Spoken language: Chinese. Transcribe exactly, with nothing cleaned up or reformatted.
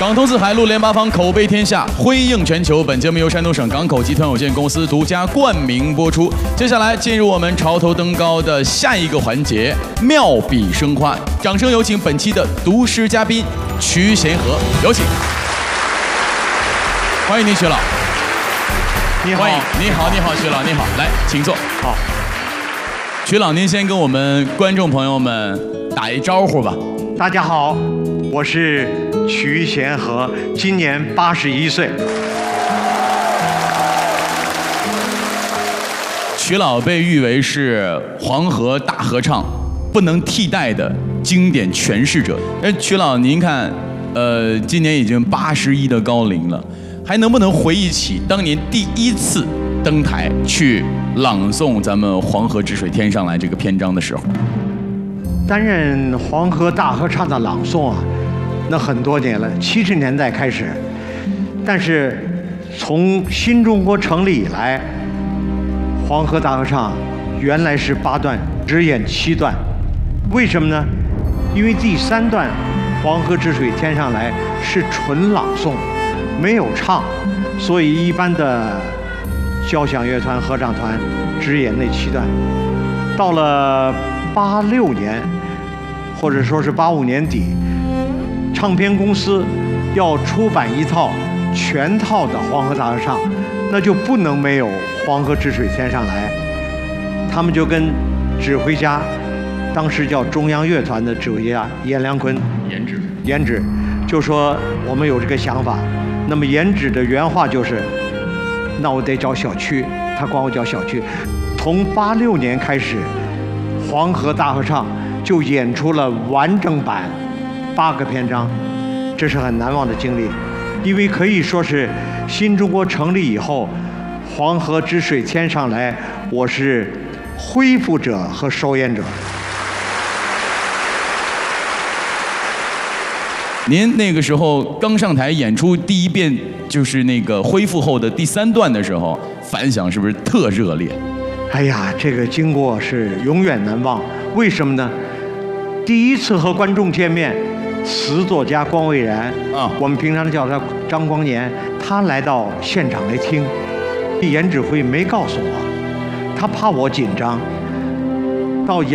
港通四海，陆联八方，口碑天下，辉映全球。本节目由山东省港口集团有限公司独家冠名播出。接下来进入我们潮头登高的下一个环节——妙笔生花。掌声有请本期的读诗嘉宾瞿贤和，有请。欢迎您，瞿老。 你好， 欢迎，你好，你好，瞿老，你好，来，请坐。 好。 瞿老，您先跟我们观众朋友们打一招呼吧。 大家好，我是瞿贤和，今年八十一岁。 瞿老被誉为是黄河大合唱不能替代的经典诠释者。那瞿老，您看，呃，今年已经八十一的高龄了，还能不能回忆起当年第一次登台去朗诵咱们《黄河之水天上来》这个篇章的时候？ 担任黄河大合唱的朗诵啊，那很多年了，七十年代开始。但是从新中国成立以来，黄河大合唱原来是八段，只演七段。为什么呢？因为第三段《黄河之水天上来》是纯朗诵，没有唱，所以一般的交响乐团、合唱团只演那七段。到了八六年，或者说是八五年底，唱片公司要出版一套全套的黄河大合唱，那就不能没有《黄河之水天上来》。他们就跟指挥家，当时叫中央乐团的指挥家阎良坤、 颜值， 颜值就说我们有这个想法。那么颜值的原话就是：那我得找小曲，他管我叫小曲。从八六年开始，黄河大合唱就演出了完整版八个篇章，这是很难忘的经历，因为可以说是新中国成立以后，黄河之水天上来，我是恢复者和首演者。 您那个时候刚上台演出第一遍，就是那个恢复后的第三段的时候，反响是不是特热烈？ 哎呀，这个经过是永远难忘。为什么呢？第一次和观众见面，词作家光蔚然啊，我们平常叫他张光年，他来到现场来听，颜指挥没告诉我，他怕我紧张，到